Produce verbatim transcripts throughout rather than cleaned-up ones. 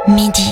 midi.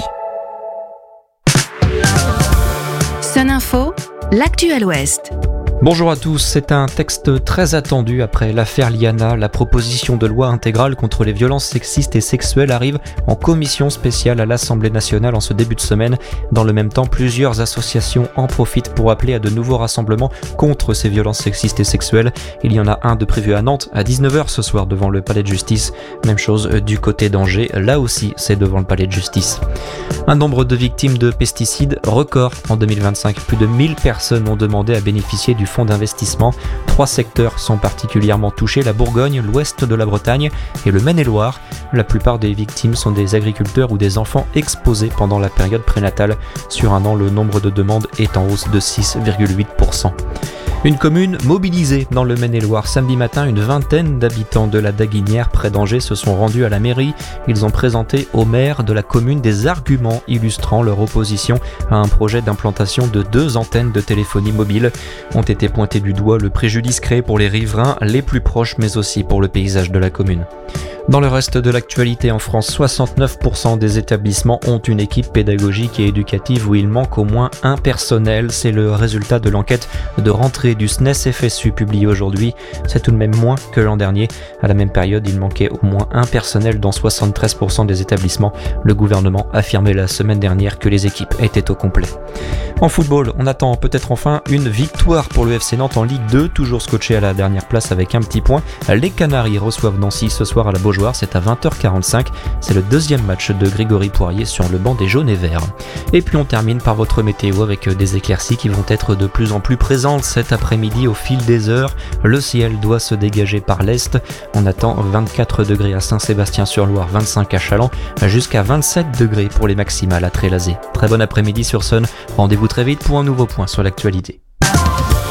Sun Info, l'actu à l'Ouest. Bonjour à tous, c'est un texte très attendu après l'affaire Liana. La proposition de loi intégrale contre les violences sexistes et sexuelles arrive en commission spéciale à l'Assemblée nationale en ce début de semaine. Dans le même temps, plusieurs associations en profitent pour appeler à de nouveaux rassemblements contre ces violences sexistes et sexuelles. Il y en a un de prévu à Nantes à dix-neuf heures ce soir devant le palais de justice. Même chose du côté d'Angers, là aussi c'est devant le palais de justice. Un nombre de victimes de pesticides record en deux mille vingt-cinq. Plus de mille personnes ont demandé à bénéficier du fonds d'investissement. Trois secteurs sont particulièrement touchés, la Bourgogne, l'ouest de la Bretagne et le Maine-et-Loire. La plupart des victimes sont des agriculteurs ou des enfants exposés pendant la période prénatale. Sur un an, le nombre de demandes est en hausse de six virgule huit pour cent. Une commune mobilisée dans le Maine-et-Loire. Samedi matin, une vingtaine d'habitants de la Daguinière près d'Angers se sont rendus à la mairie. Ils ont présenté au maire de la commune des arguments illustrant leur opposition à un projet d'implantation de deux antennes de téléphonie mobile. Ont été pointés du doigt le préjudice créé pour les riverains les plus proches, mais aussi pour le paysage de la commune. Dans le reste de l'actualité en France, soixante-neuf pour cent des établissements ont une équipe pédagogique et éducative où il manque au moins un personnel. C'est le résultat de l'enquête de rentrée du S N E S F S U publiée aujourd'hui. C'est tout de même moins que l'an dernier. À la même période, il manquait au moins un personnel dans soixante-treize pour cent des établissements. Le gouvernement affirmait la semaine dernière que les équipes étaient au complet. En football, on attend peut-être enfin une victoire pour le F C Nantes en Ligue deux, toujours scotché à la dernière place avec un petit point. Les Canaries reçoivent Nancy ce soir à la Beaujoire, c'est à vingt heures quarante-cinq. C'est le deuxième match de Grégory Poirier sur le banc des jaunes et verts. Et puis on termine par votre météo avec des éclaircies qui vont être de plus en plus présentes cet après-midi au fil des heures. Le ciel doit se dégager par l'est. On attend vingt-quatre degrés à Saint-Sébastien-sur-Loire, vingt-cinq à Challans, jusqu'à vingt-sept degrés pour les maximales à Trélazé. Très bon après-midi sur Sun. Rendez-vous très vite pour un nouveau point sur l'actualité.